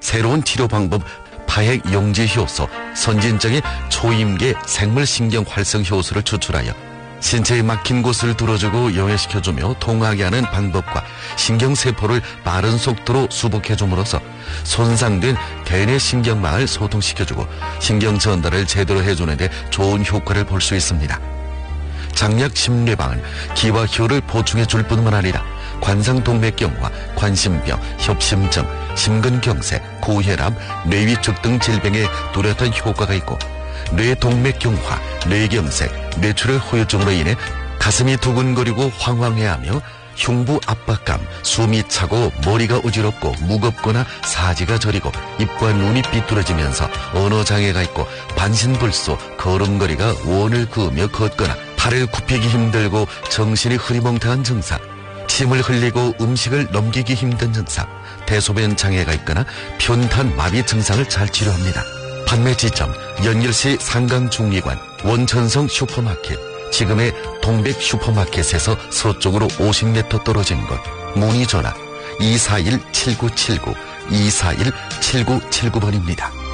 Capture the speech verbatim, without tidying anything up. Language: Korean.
새로운 치료 방법 파핵 용지 효소, 선진적인 초임계 생물신경 활성 효소를 추출하여 신체에 막힌 곳을 뚫어주고 용해시켜주며 통하게 하는 방법과 신경세포를 빠른 속도로 수복해줌으로써 손상된 대뇌 신경망을 소통시켜주고 신경 전달을 제대로 해주는 데 좋은 효과를 볼 수 있습니다. 장약 심뇌방은 기와 효를 보충해줄 뿐만 아니라 관상동맥경화, 관심병, 협심증, 심근경색, 고혈압, 뇌위축 등 질병에 뚜렷한 효과가 있고 뇌동맥경화, 뇌경색, 뇌출혈 후유증으로 인해 가슴이 두근거리고 황황해하며 흉부 압박감, 숨이 차고 머리가 어지럽고 무겁거나 사지가 저리고 입과 눈이 삐뚤어지면서 언어장애가 있고 반신불수, 걸음걸이가 원을 그으며 걷거나 팔을 굽히기 힘들고 정신이 흐리멍텅한 증상, 침을 흘리고 음식을 넘기기 힘든 증상, 대소변 장애가 있거나 편탄 마비 증상을 잘 치료합니다. 판매 지점 연결시 상강중리관 원천성 슈퍼마켓, 지금의 동백 슈퍼마켓에서 서쪽으로 오십 미터 떨어진 곳. 문의 전화 이사일 칠구칠구 이사일 칠구칠구 번입니다.